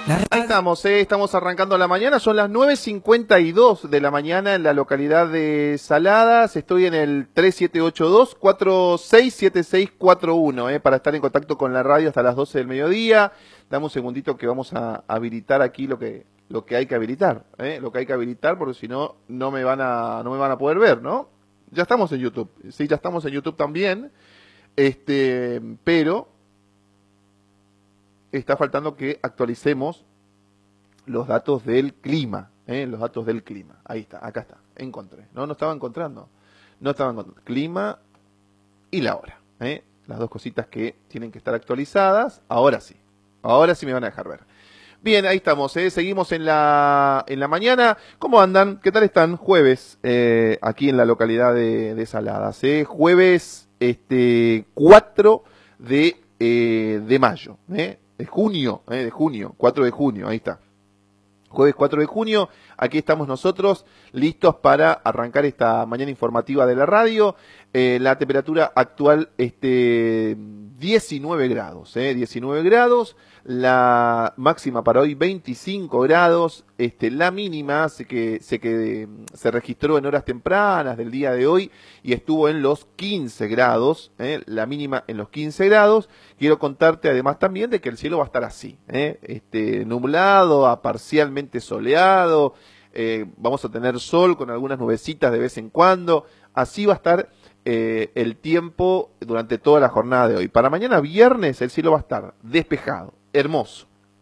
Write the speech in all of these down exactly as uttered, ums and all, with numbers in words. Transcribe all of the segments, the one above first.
Ahí estamos, eh, estamos arrancando la mañana, son las nueve cincuenta y dos de la mañana en la localidad de Saladas. Estoy en el tres siete ocho dos, cuatro seis siete seis cuatro uno eh, para estar en contacto con la radio hasta las doce del mediodía. Dame un segundito que vamos a habilitar aquí lo que, lo que hay que habilitar, eh, lo que hay que habilitar porque si no, no me van a, no me van a poder ver, ¿no? Ya estamos en YouTube, sí, ya estamos en YouTube también, este, pero está faltando que actualicemos los datos del clima, ¿eh? los datos del clima. Ahí está, acá está, encontré. No, no estaba encontrando. No estaba encontrando. Clima y la hora. ¿eh? Las dos cositas que tienen que estar actualizadas. Ahora sí. Ahora sí me van a dejar ver. Bien, ahí estamos. ¿eh? Seguimos en la, en la mañana. ¿Cómo andan? ¿Qué tal están? Jueves, eh, aquí en la localidad de, de Saladas. ¿eh? Jueves este, cuatro de, eh, de mayo. ¿eh? De junio. ¿eh? De junio. cuatro de junio. Ahí está. Jueves cuatro de junio, aquí estamos nosotros listos para arrancar esta mañana informativa de la radio. Eh, la temperatura actual este diecinueve grados, eh, diecinueve grados, la máxima para hoy veinticinco grados, este, la mínima se que, se que se registró en horas tempranas del día de hoy y estuvo en los quince grados, eh, la mínima en los quince grados. Quiero contarte además también de que el cielo va a estar así, eh, este, nublado a parcialmente soleado, eh, vamos a tener sol con algunas nubecitas de vez en cuando, así va a estar eh, el tiempo durante toda la jornada de hoy. Para mañana viernes el cielo va a estar despejado, hermoso,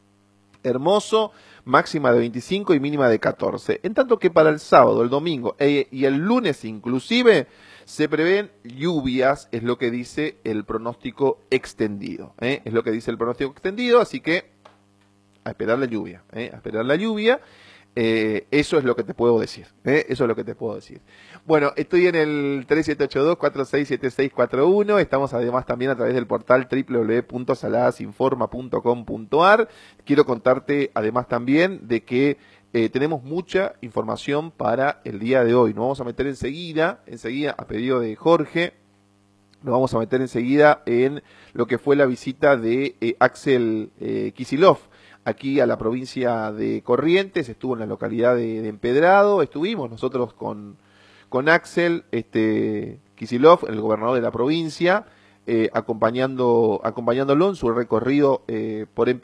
hermoso, máxima de veinticinco y mínima de catorce, en tanto que para el sábado, el domingo e, y el lunes inclusive se prevén lluvias, es lo que dice el pronóstico extendido, ¿eh? es lo que dice el pronóstico extendido, así que a esperar la lluvia, ¿eh? a esperar la lluvia. Eh, eso es lo que te puedo decir, ¿eh? eso es lo que te puedo decir. Bueno, estoy en el tres siete ocho dos, cuatro seis siete seis cuatro uno, estamos además también a través del portal doble u doble u doble u punto saladasinforma punto com punto a r. Quiero contarte además también de que eh, tenemos mucha información para el día de hoy. Nos vamos a meter enseguida, enseguida a pedido de Jorge, nos vamos a meter enseguida en lo que fue la visita de eh, Axel eh, Kicillof aquí a la provincia de Corrientes, estuvo en la localidad de, de Empedrado, estuvimos nosotros con, con Axel este, Kicillof, el gobernador de la provincia, eh, acompañando, acompañándolo en su recorrido eh, por Empedrado.